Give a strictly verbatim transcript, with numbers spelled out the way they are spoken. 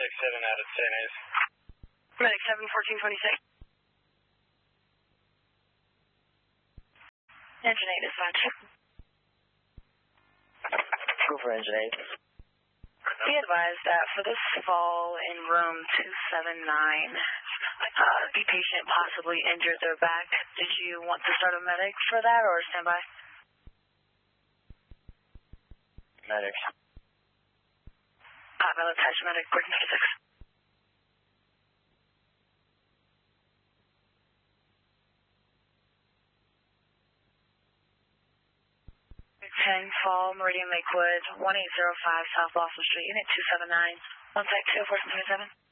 Medic seven out of Saint A's. Medic seven, fourteen twenty-six. Engine eight is fine. Go for engine eight. Be advised that for this fall in room two seven nine, uh, the patient possibly injured their back. Did you want to start a medic for that or stand by? Medic. Uh, Mel attached medic, fourteen twenty-six. ten Fall, Meridian Lakewood, one eight zero five South Blossom Street, Unit two seven nine. On site two, four seven seven.